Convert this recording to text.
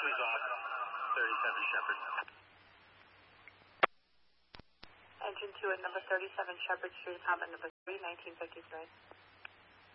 2's off, 37 Shepherd. Engine 2 at number 37 Shepherd Street, comment number 3, 1953.